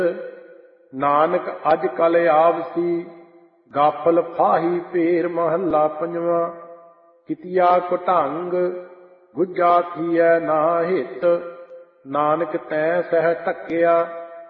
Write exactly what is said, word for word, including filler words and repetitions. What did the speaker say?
ਨਾਨਕ ਅਜ ਕਲ ਆਵਸੀ, ਗਾਫਲ ਫਾਹੀ ਭੇਰ। ਮਹੱਲਾ ਪੰਜਵਾਂ। ਕਿਤਿਆ ਕੁਟੰਗ, ਗੁੱਜਾ ਥੀਐ ਨਾ ਹਿਤ, ਨਾਨਕ ਤੈ ਸਹਿ ਢੱਕਿਆ।